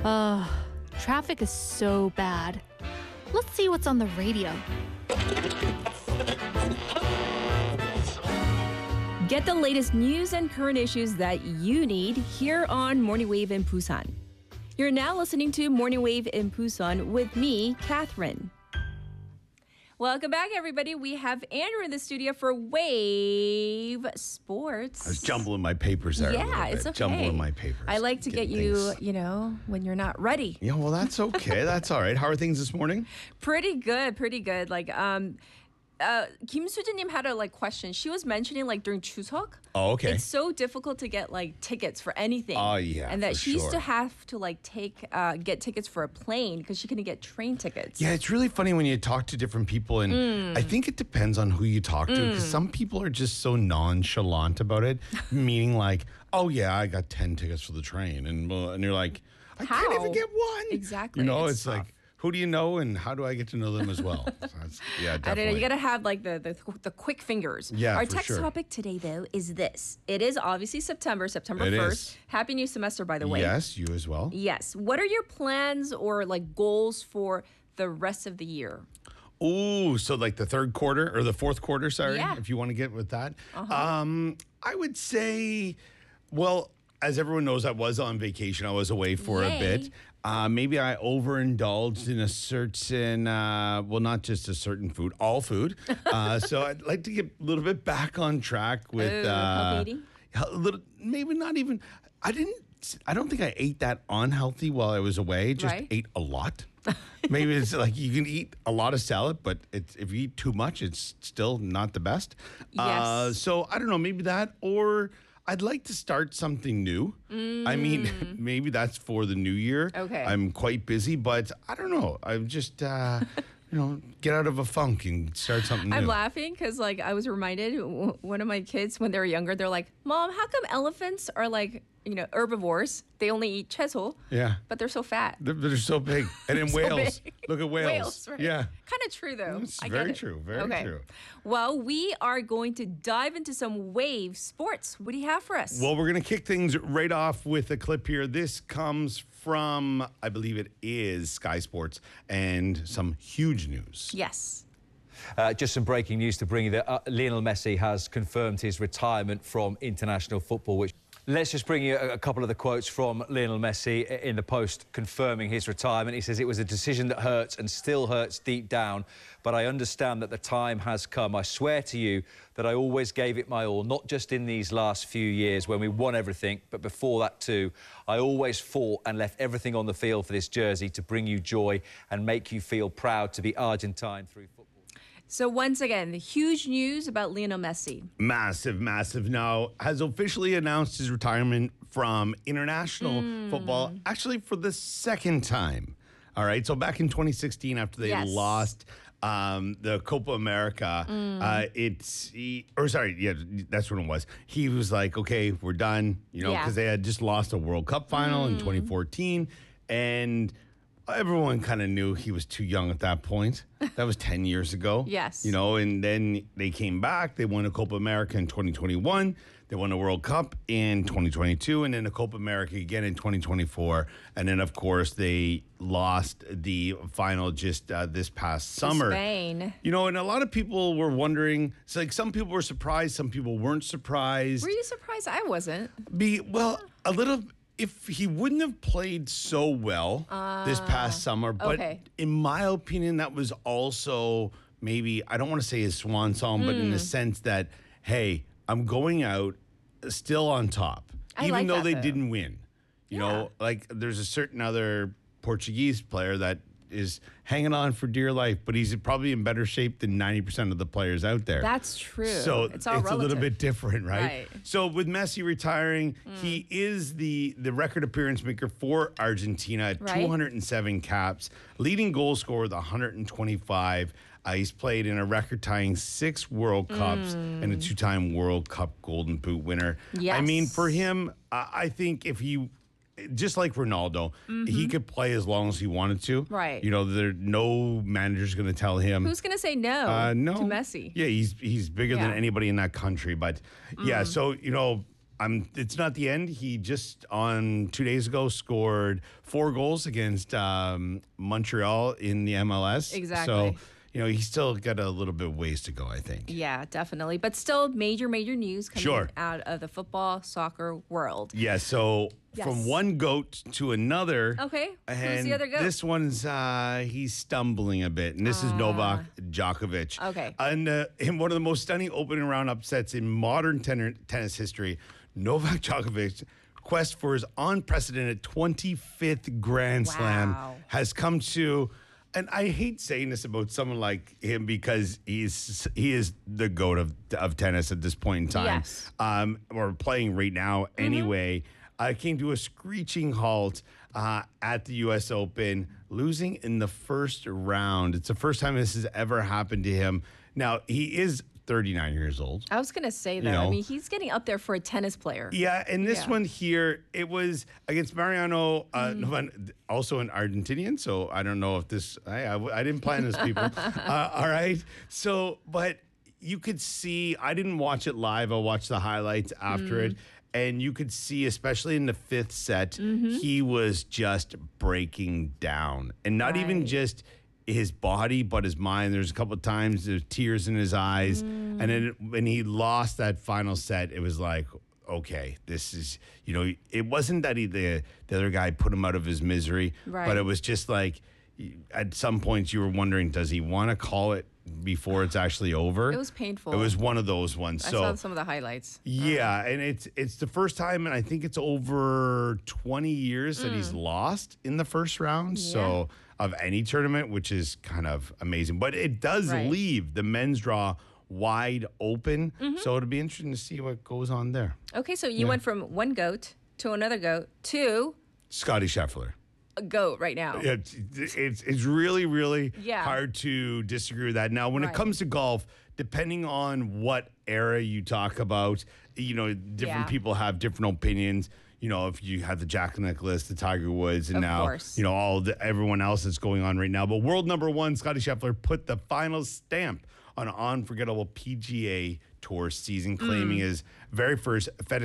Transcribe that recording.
Traffic is so bad. Let's see what's on the radio. Get the latest news and current issues that you need here on Morning Wave in Busan. You're now listening to Morning Wave in Busan with me, Catherine. Welcome back, everybody. We have Andrew in the studio for Wave Sports. I was jumbling my papers there. Yeah, it's okay. Jumbling my papers. I like to get you, when you're not ready. Yeah, well, that's okay. That's all right. How are things this morning? Pretty good. Kim Soo-jin had a question. She was mentioning during Chuseok. Oh, okay. It's so difficult to get tickets for anything. Oh, yeah. And that for she used to sure. have to get tickets for a plane because she couldn't get train tickets. Yeah, it's really funny when you talk to different people, and I think it depends on who you talk to, because some people are just so nonchalant about it, meaning oh yeah, I got 10 tickets for the train, and you're like, I can't even get one. Exactly. It's tough. who do you know and how do I get to know them as well? So yeah, definitely. I don't know. You got to have the quick fingers. Yeah, Our for text sure. topic today, though, is this. It is obviously September It 1st. is. Happy new semester, by the way. Yes, you as well. Yes. What are your plans or goals for the rest of the year? Ooh, so the third quarter or the fourth quarter, sorry, Yeah. if you want to get with that. I would say, well, as everyone knows, I was on vacation. I was away for a Yay. bit. Maybe I overindulged in a certain, not just a certain food, all food. So I'd like to get a little bit back on track with healthy eating? a little, maybe not even. I don't think I ate that unhealthy while I was away. Just Right. ate a lot. Maybe it's you can eat a lot of salad, but if you eat too much, it's still not the best. Yes. So I don't know, maybe that, or I'd like to start something new. I mean, maybe that's for the new year. Okay. I'm quite busy, but I don't know. I'm just, get out of a funk and start something new. I'm laughing because I was reminded one of my kids when they were younger, they're like, Mom, how come elephants are herbivores? They only eat 채소. Yeah. But they're so fat. They're so big. And in So whales, big. look at whales. Whales, right? Yeah. Kind of true, though. It's I very get it. true, very true. Well, we are going to dive into some Wave Sports. What do you have for us? Well, we're going to kick things right off with a clip here. This comes from, I believe it is Sky Sports, and some huge news. Yes. Just some breaking news to bring you that Lionel Messi has confirmed his retirement from international football, which... Let's just bring you a couple of the quotes from Lionel Messi in the post confirming his retirement. He says, "It was a decision that hurts and still hurts deep down, but I understand that the time has come. I swear to you that I always gave it my all, not just in these last few years when we won everything, but before that too. I always fought and left everything on the field for this jersey to bring you joy and make you feel proud to be Argentine through football." So once again, the huge news about Lionel Messi. Massive now has officially announced his retirement from international football, actually for the second time. All right, so back in 2016, after they Yes. lost the Copa America, that's when it was. He was like, okay, we're done, Yeah. because they had just lost a World Cup final in 2014, and everyone kind of knew he was too young at that point. That was 10 years ago. Yes. And then they came back. They won a Copa America in 2021. They won a World Cup in 2022, and then a Copa America again in 2024. And then, of course, they lost the final just this past summer. Spain. And a lot of people were wondering. It's some people were surprised, some people weren't surprised. Were you surprised? I wasn't. A little. If he wouldn't have played so well this past summer, but okay. in my opinion, that was also maybe, I don't want to say his swan song, but in the sense that, hey, I'm going out still on top, I even like though that, they though. didn't win. There's a certain other Portuguese player that is hanging on for dear life, but he's probably in better shape than 90% of the players out there. That's true. So it's all a little relative. bit different, right? Right. So with Messi retiring, he is the record appearance maker for Argentina at Right. 207 caps, leading goal scorer with 125. He's played in a record-tying 6 World Cups and a 2-time World Cup Golden Boot winner. Yes. I mean, for him, I think if he... Just like Ronaldo, he could play as long as he wanted to. Right. No manager's going to tell him. Who's going to say no, No to Messi? Yeah, he's bigger than Yeah. anybody in that country. But yeah, so It's not the end. He just on 2 days ago scored 4 goals against Montreal in the MLS. Exactly. So, he's still got a little bit of ways to go, I think. Yeah, definitely. But still major news coming Sure. out of the football, soccer world. Yeah, so from one GOAT to another. Okay, who's and the other GOAT? This one's, he's stumbling a bit, and this is Novak Djokovic. Okay. And in one of the most stunning opening round upsets in modern tennis history, Novak Djokovic's quest for his unprecedented 25th Grand Slam has come to... And I hate saying this about someone like him because he is the GOAT of tennis at this point in time. Yes. Or playing right now anyway. Came to a screeching halt at the U.S. Open, losing in the first round. It's the first time this has ever happened to him. Now, he is 39 years old. I was going to say that. I mean, he's getting up there for a tennis player. Yeah, and this one here, it was against Mariano, also an Argentinian, so I don't know if this... I didn't plan this, people. All right? So, but you could see... I didn't watch it live. I watched the highlights after it, and you could see, especially in the 5th set, he was just breaking down. And not even just... his body, but his mind. There's a couple of times there's tears in his eyes. And then when he lost that final set, it was like, okay, this is, it wasn't that the other guy put him out of his misery, but it was just like, at some points you were wondering, does he want to call it before it's actually over? It was painful. It was one of those ones. I saw some of the highlights. Yeah, and it's the first time, and I think it's over 20 years that he's lost in the first round. So of any tournament, which is kind of amazing. But it does leave the men's draw wide open. So it'll be interesting to see what goes on there. Okay, so you went from one GOAT to another GOAT to Scotty Scheffler. a GOAT right now. It's really, really hard to disagree with that. Now, when it comes to golf, depending on what era you talk about, different people have different opinions. If you have the Jack Nicklaus, the Tiger Woods, and everyone else that's going on right now. But world number one, Scotty Scheffler, put the final stamp on an unforgettable PGA Tour season, claiming his very first FedEx